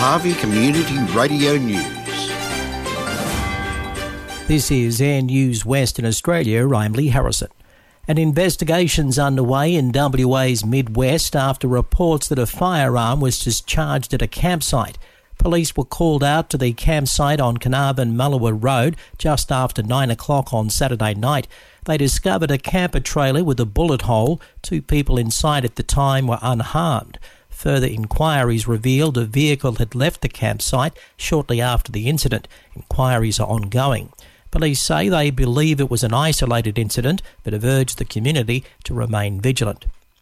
Harvey Community Radio News. This is Air News Western Australia. I'm Lee Harrison. An investigation's underway in WA's Midwest after reports that a firearm was discharged at a campsite. Police were called out to the campsite on Carnarvon-Mullawa Road just after 9 o'clock on Saturday night. They discovered a camper trailer with a bullet hole. 2 people inside at the time were unharmed. Further inquiries revealed a vehicle had left the campsite shortly after the incident. Inquiries are ongoing. Police say they believe it was an isolated incident, but have urged the community to remain vigilant.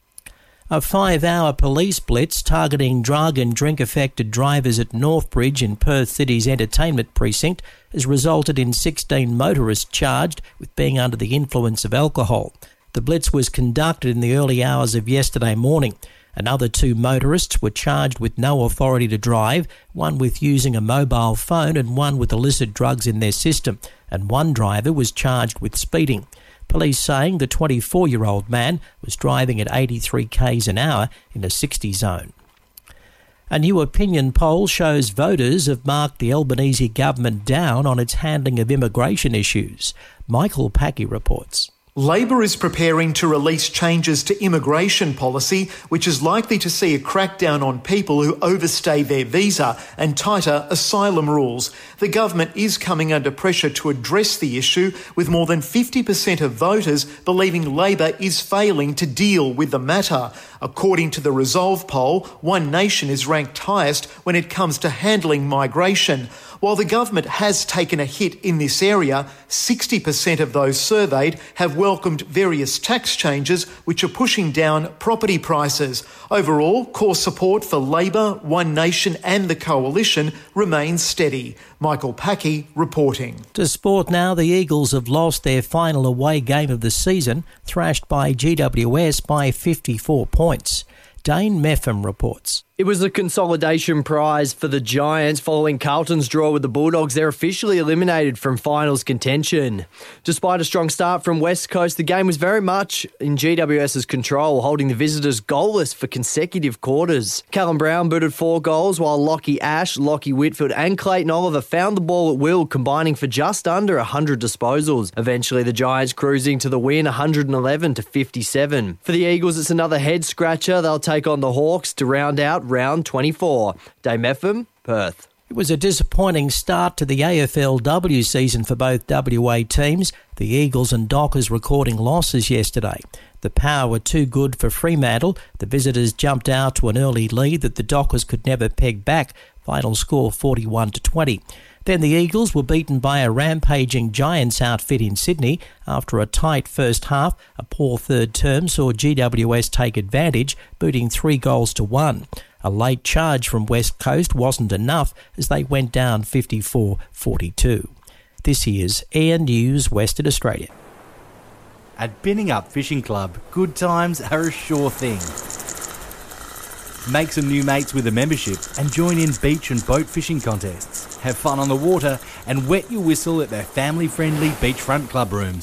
A 5-hour police blitz targeting drug and drink-affected drivers at Northbridge in Perth City's entertainment precinct has resulted in 16 motorists charged with being under the influence of alcohol. The blitz was conducted in the early hours of yesterday morning. Another 2 motorists were charged with no authority to drive, one with using a mobile phone and one with illicit drugs in their system, and one driver was charged with speeding. Police saying the 24-year-old man was driving at 83 k's an hour in a 60 zone. A new opinion poll shows voters have marked the Albanese government down on its handling of immigration issues. Michael Packy reports. Labor is preparing to release changes to immigration policy, which is likely to see a crackdown on people who overstay their visa and tighter asylum rules. The government is coming under pressure to address the issue, with more than 50% of voters believing Labor is failing to deal with the matter. According to the Resolve poll, One Nation is ranked highest when it comes to handling migration. While the government has taken a hit in this area, 60% of those surveyed have welcomed various tax changes which are pushing down property prices. Overall, core support for Labor, One Nation and the Coalition remains steady. Michael Packy reporting. To sport now, the Eagles have lost their final away game of the season, thrashed by GWS by 54 points. Dane Meffam reports. It was a consolidation prize for the Giants following Carlton's draw with the Bulldogs. They're officially eliminated from finals contention. Despite a strong start from West Coast, the game was very much in GWS's control, holding the visitors goalless for consecutive quarters. Callum Brown booted 4 goals, while Lockie Ash, Lockie Whitfield and Clayton Oliver found the ball at will, combining for just under 100 disposals. Eventually, the Giants cruising to the win, 111-57. For the Eagles, it's another head-scratcher. They'll take on the Hawks to round out round 24. Dame Epham, Perth. It was a disappointing start to the AFLW season for both WA teams. The Eagles and Dockers recording losses yesterday. The Power were too good for Fremantle. The visitors jumped out to an early lead that the Dockers could never peg back. Final score 41-20. Then the Eagles were beaten by a rampaging Giants outfit in Sydney. After a tight first half, a poor third term saw GWS take advantage, booting 3-1. A late charge from West Coast wasn't enough as they went down 54-42. This is Air News Western Australia. At Binning Up Fishing Club, good times are a sure thing. Make some new mates with a membership and join in beach and boat fishing contests. Have fun on the water and wet your whistle at their family-friendly beachfront club rooms.